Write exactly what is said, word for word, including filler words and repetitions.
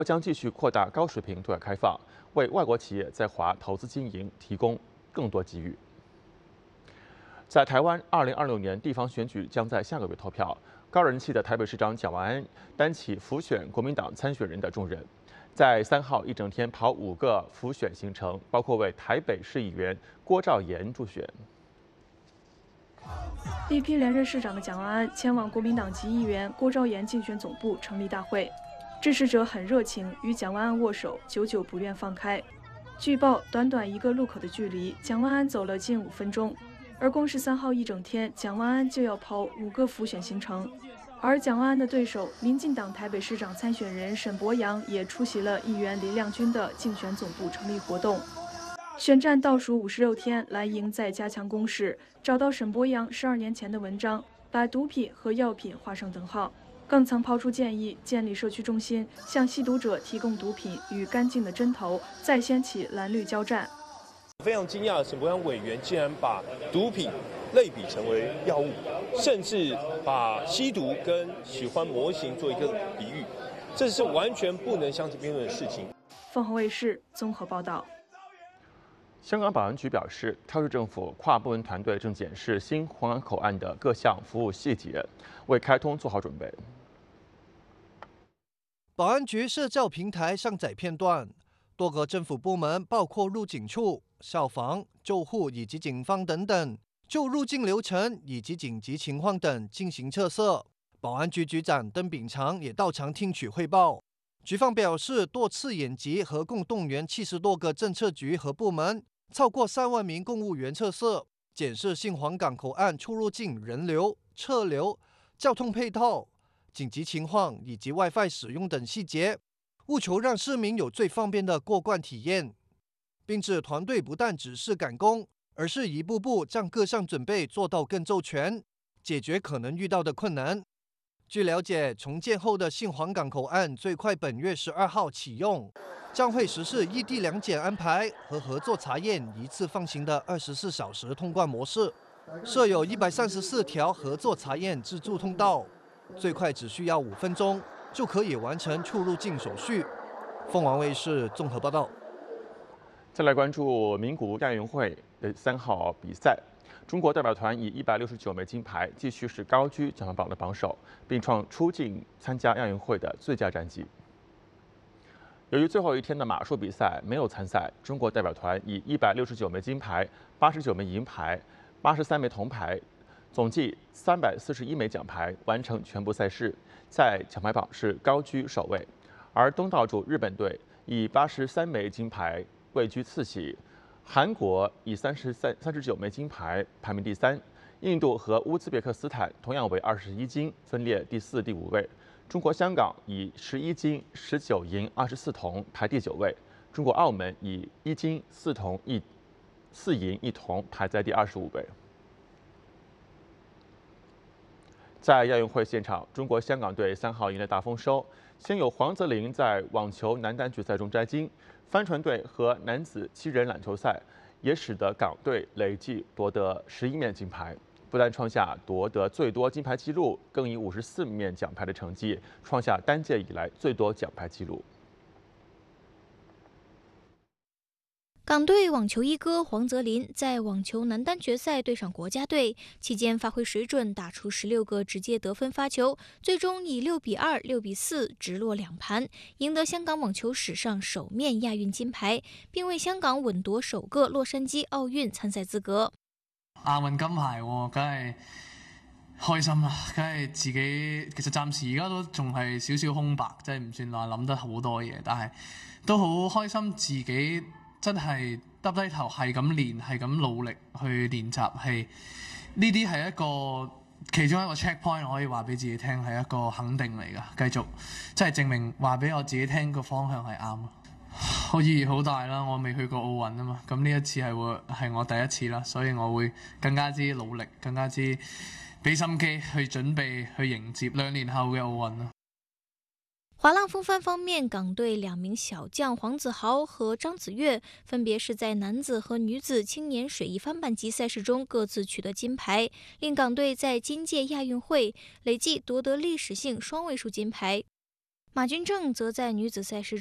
将继续扩大高水平对外开放，为外国企业在华投资经营提供更多机遇。在台湾，二零二六年地方选举将在下个月投票。高人气的台北市长蒋万安担起辅选国民党参选人的重任，在三号一整天跑五个辅选行程，包括为台北市议员郭兆岩助选。 力拼连任市长的蒋万安前往国民党籍议员郭兆岩竞选总部成立大会，支持者很热情，与蒋万安握手，久久不愿放开。据报，短短一个路口的距离，蒋万安走了近五分钟。而光是三号一整天，蒋万安就要跑五个辅选行程。而蒋万安的对手，民进党台北市长参选人沈伯洋也出席了议员林亮君的竞选总部成立活动。选战倒数五十六天，蓝营在加强攻势，找到沈伯洋十二年前的文章，把毒品和药品画上等号，更曾抛出建议建立社区中心，向吸毒者提供毒品与干净的针头，再掀起蓝绿交战。 非常惊讶的沈伯洋委员竟然把毒品类比成为药物，甚至把吸毒跟喜欢模型做一个比喻，这是完全不能相提并论的事情。 凤凰卫视综合报道。 香港保安局表示，特区政府跨部门团队正检视新皇岗口岸的各项服务细节，为开通做好准备。 保安局社交平台上载片段，多个政府部门，包括入境处、消防、救护以及警方等等，就入境流程以及紧急情况等进行测试。保安局局长邓炳强也到场听取汇报。局方表示，多次演习合共动员七十多个政策局和部门，超过三万名公务员测试，检视新皇岗口岸出入境人流、车流、交通配套、紧急情况以及 WiFi 使用等细节，务求让市民有最方便的过关体验。并指团队不但只是赶工，而是一步步将各项准备做到更周全，解决可能遇到的困难。据了解，重建后的新皇岗口岸最快本月十二号启用，将会实施异地两检安排和合作查验一次放行的二十四小时通关模式，设有一百三十四条合作查验自助通道，最快只需要五分钟就可以完成出入境手续。凤凰卫视综合报道。 再来关注名古屋亚运会的三号比赛，中国代表团以一百六十九枚金牌继续是高居奖牌榜的榜首，并创出境参加亚运会的最佳战绩。由于最后一天的马术比赛没有参赛，中国代表团以一百六十九枚金牌、八十九枚银牌、八十三枚铜牌，总计三百四十一枚奖牌，完成全部赛事，在奖牌榜是高居首位。而东道主日本队以八十三枚金牌位居次席，韩国以三十三、三十九枚金牌排名第三，印度和乌兹别克斯坦同样为二十一金，分列第四、第五位。中国香港以十一金、十九银、二十四铜排第九位，中国澳门以一金、四铜、一四银、一铜排在第二十五位。在亚运会现场，中国香港队三号迎来大丰收，先有黄泽林在网球男单决赛中摘金。帆船队和男子七人篮球赛也使得港队累计夺得十一面金牌，不但创下夺得最多金牌纪录，更以五十四面奖牌的成绩创下单届以来最多奖牌纪录。 港队网球一哥黄泽林在网球男单决赛对上国家队期间发挥水准，打出十六个直接得分发球，最终以六比二、六比四直落两盘，赢得香港网球史上首面亚运金牌，並為香港穩奪首個洛杉磯奧運參賽資格。 亞運金牌喎，梗係開心啦！梗係自己其實暫時而家都仲係少少空白，即係唔算話諗得好多嘢，但係都好開心自己。真係耷低頭係咁練，係咁努力去練習，係呢啲係一個其中一個 checkpoint， 我可以話俾自己聽係一個肯定嚟㗎。繼續即係證明話俾我自己聽個方向係啱。我意義好大啦，我未去過奧運啊嘛，咁呢一次係會係我第一次啦，所以我會更加之努力，更加之俾心機去準備去迎接兩年後嘅奧運啦。 滑浪风帆方面，港队两名小将黄子豪和张子悦分别是在男子和女子青年水翼帆板级赛事中各自取得金牌，令港队在今届亚运会累计夺得历史性双位数金牌。 马君正则在女子赛事